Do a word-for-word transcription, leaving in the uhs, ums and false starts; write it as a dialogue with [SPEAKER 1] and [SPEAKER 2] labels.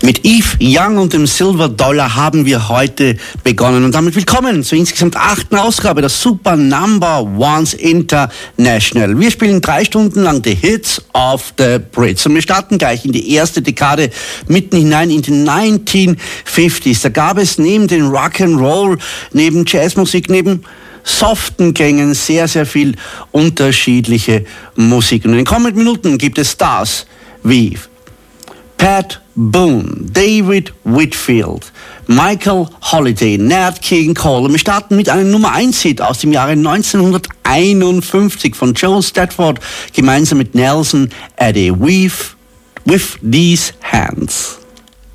[SPEAKER 1] Mit Eve Young und dem Silver Dollar haben wir heute begonnen und damit willkommen zur insgesamt achten Ausgabe der Super Number Ones International. Wir spielen drei Stunden lang die Hits of the Brits und wir starten gleich in die erste Dekade mitten hinein in die neunzehnhundertfünfziger. Da gab es neben den Rock'n'Roll, neben Jazzmusik, neben soften Gängen sehr, sehr viel unterschiedliche Musik. Und in den kommenden Minuten gibt es Stars wie Pat Boone, David Whitfield, Michael Holiday, Nat King Cole. Und wir starten mit einem Nummer eins Hit aus dem Jahre neunzehnhunderteinundfünfzig von Joe Stafford gemeinsam mit Nelson Eddy, With, with These Hands.